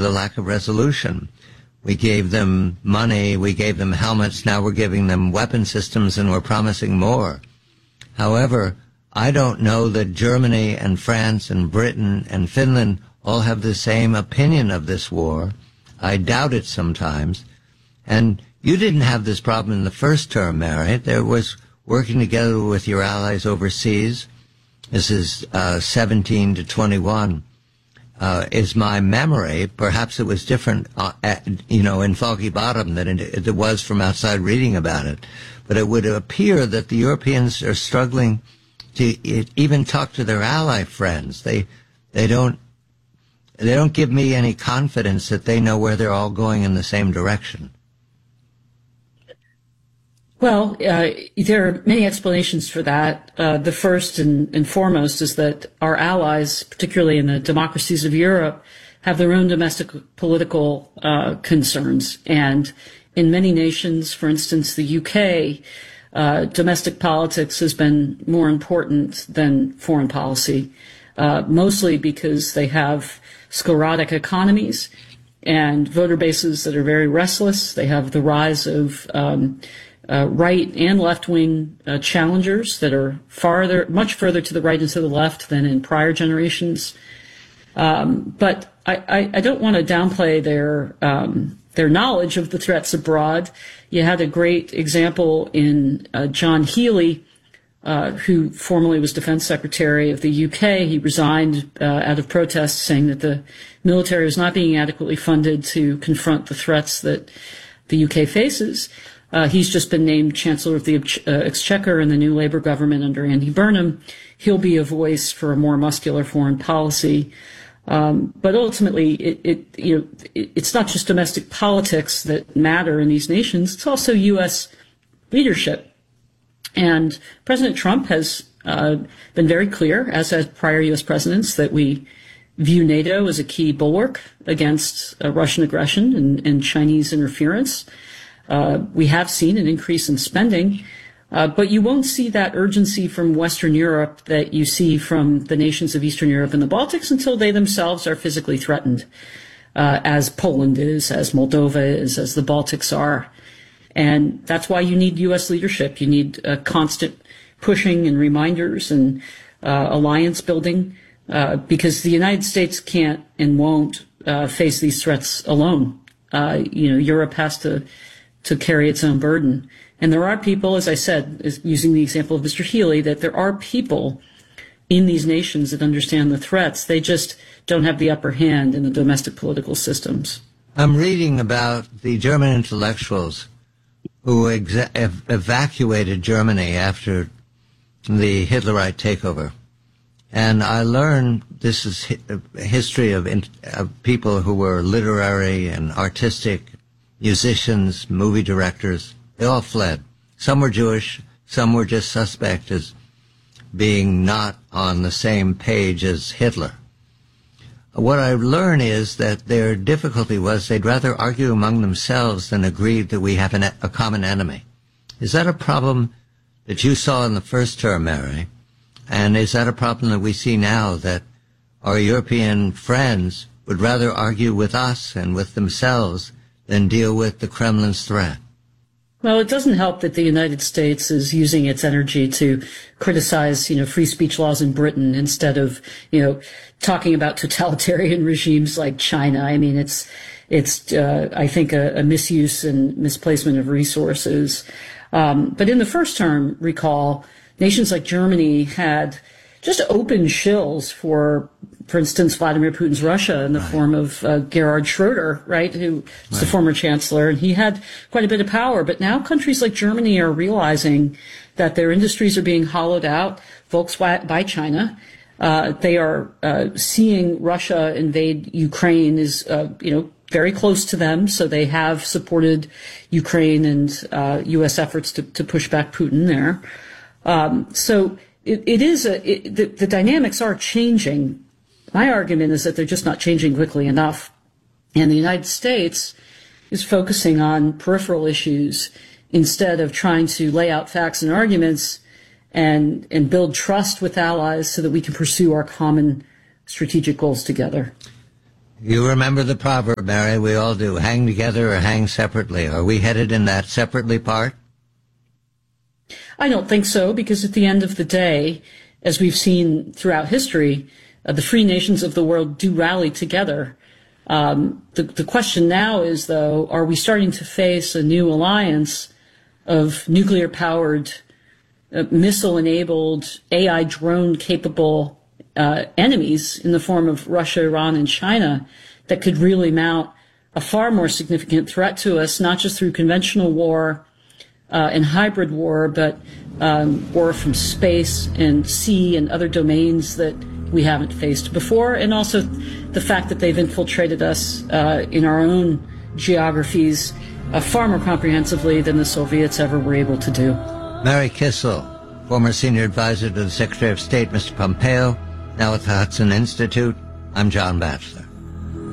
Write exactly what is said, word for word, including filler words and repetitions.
the lack of resolution. We gave them money, we gave them helmets, now we're giving them weapon systems, and we're promising more. However, I don't know that Germany and France and Britain and Finland all have the same opinion of this war. I doubt it sometimes. And you didn't have this problem in the first term, Mary. There was working together with your allies overseas. This is uh, seventeen to twenty-one. Uh, is my memory. Perhaps it was different, uh, at, you know, in Foggy Bottom than it, it was from outside reading about it. But it would appear that the Europeans are struggling to even talk to their ally friends. They, they don't, they don't give me any confidence that they know where they're all going in the same direction. Well, uh, there are many explanations for that. Uh, the first and, and foremost is that our allies, particularly in the democracies of Europe, have their own domestic political uh, concerns. And in many nations, for instance, the U K, uh, domestic politics has been more important than foreign policy, uh, mostly because they have sclerotic economies and voter bases that are very restless. They have the rise of um, Uh, right and left-wing uh, challengers that are farther, much further to the right and to the left than in prior generations. Um, but I, I, I don't want to downplay their um, their knowledge of the threats abroad. You had a great example in uh, John Healey, uh, who formerly was Defense Secretary of the U K. He resigned uh, out of protest, saying that the military was not being adequately funded to confront the threats that the U K faces. Uh, he's just been named Chancellor of the uh, Exchequer in the new Labour government under Andy Burnham. He'll be a voice for a more muscular foreign policy. Um, but ultimately, it, it, you know, it, it's not just domestic politics that matter in these nations. It's also U S leadership. And President Trump has uh, been very clear, as has prior U S presidents, that we view NATO as a key bulwark against uh, Russian aggression and, and Chinese interference. Uh, we have seen an increase in spending, uh, but you won't see that urgency from Western Europe that you see from the nations of Eastern Europe and the Baltics until they themselves are physically threatened, uh, as Poland is, as Moldova is, as the Baltics are. And that's why you need U S leadership. You need uh, constant pushing and reminders and uh, alliance building, uh, because the United States can't and won't uh, face these threats alone. Uh, you know, Europe has to to carry its own burden. And there are people, as I said, is using the example of Mister Healey, that there are people in these nations that understand the threats. They just don't have the upper hand in the domestic political systems. I'm reading about the German intellectuals who exa- ev- evacuated Germany after the Hitlerite takeover. And I learned this is hi- a history of, in- of people who were literary and artistic, musicians, movie directors. They all fled. Some were Jewish, some were just suspect as being not on the same page as Hitler. What I learned is that their difficulty was they'd rather argue among themselves than agree that we have an, a common enemy. Is that a problem that you saw in the first term, Mary? And is that a problem that we see now, that our European friends would rather argue with us and with themselves than deal with the Kremlin's threat? Well, it doesn't help that the United States is using its energy to criticize, you know, free speech laws in Britain instead of, you know, talking about totalitarian regimes like China. I mean, it's, it's, uh, I think a, a misuse and misplacement of resources. Um, but in the first term, recall, nations like Germany had just open shills for, for instance, Vladimir Putin's Russia in the right. form of uh, Gerhard Schroeder, right, who was right. the former chancellor, and he had quite a bit of power. But now countries like Germany are realizing that their industries are being hollowed out, Volkswagen by China. Uh, they are uh, seeing Russia invade Ukraine is, uh, you know, very close to them, so they have supported Ukraine and uh, U S efforts to, to push back Putin there. Um, so it, it is a, it, the, the dynamics are changing. My argument is that they're just not changing quickly enough. And the United States is focusing on peripheral issues instead of trying to lay out facts and arguments and, and build trust with allies so that we can pursue our common strategic goals together. You remember the proverb, Mary, we all do, hang together or hang separately. Are we headed in that separately part? I don't think so, because at the end of the day, as we've seen throughout history, uh, the free nations of the world do rally together. Um, the, the question now is, though, are we starting to face a new alliance of nuclear-powered, uh, missile-enabled, A I drone-capable uh, enemies in the form of Russia, Iran, and China that could really mount a far more significant threat to us, not just through conventional war uh, and hybrid war, but um, war from space and sea and other domains that we haven't faced before, and also the fact that they've infiltrated us uh, in our own geographies uh, far more comprehensively than the Soviets ever were able to do. Mary Kissel, former senior advisor to the Secretary of State, Mister Pompeo, now at the Hudson Institute. I'm John Batchelor.